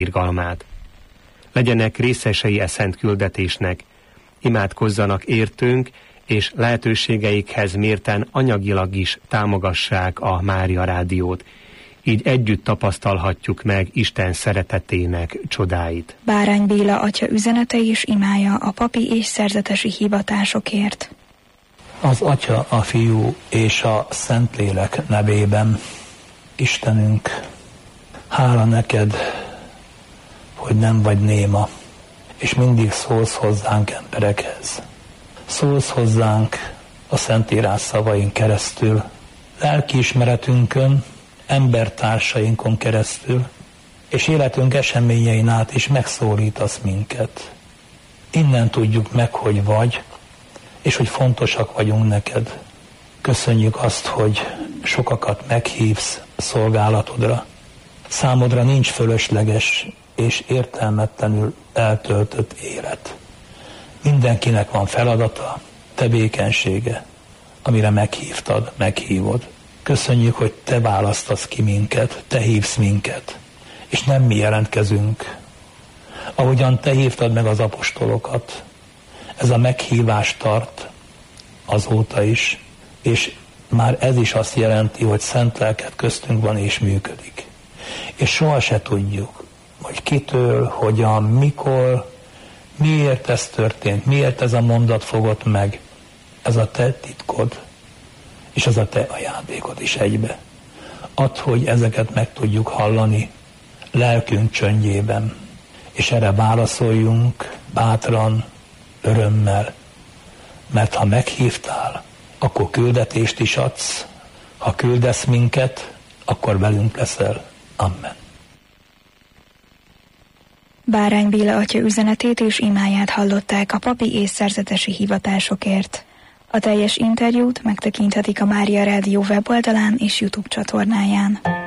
irgalmát. Legyenek részesei e szent küldetésnek, imádkozzanak értünk, és lehetőségeikhez mérten anyagilag is támogassák a Mária Rádiót. Így együtt tapasztalhatjuk meg Isten szeretetének csodáit. Bárány Béla atya üzenete és imája a papi és szerzetesi hivatásokért. Az Atya, a Fiú és a Szentlélek nevében. Istenünk, hála neked, hogy nem vagy néma, és mindig szólsz hozzánk emberekhez. Szólsz hozzánk a Szentírás szavain keresztül, lelkiismeretünkön, embertársainkon keresztül, és életünk eseményein át is megszólítasz minket. Innen tudjuk meg, hogy vagy, és hogy fontosak vagyunk neked. Köszönjük azt, hogy sokakat meghívsz szolgálatodra. Számodra nincs fölösleges és értelmetlenül eltöltött élet. Mindenkinek van feladata, tevékenysége, amire meghívtad, meghívod. Köszönjük, hogy te választasz ki minket, te hívsz minket, és nem mi jelentkezünk. Ahogyan te hívtad meg az apostolokat, ez a meghívás tart azóta is, és már ez is azt jelenti, hogy szent lelked köztünk van és működik. És soha se tudjuk, hogy kitől, hogyan, mikor, miért ez történt, miért ez a mondat fogott meg. Ez a te titkod, és ez a te ajándékod is egybe. Add, hogy ezeket meg tudjuk hallani lelkünk csöndjében, és erre válaszoljunk bátran, örömmel, mert ha meghívtál, akkor küldetést is adsz, ha küldesz minket, akkor velünk leszel. Amen. Bárány Béla atya üzenetét és imáját hallották a papi és szerzetesi hivatásokért. A teljes interjút megtekinthetik a Mária Rádió weboldalán és YouTube csatornáján.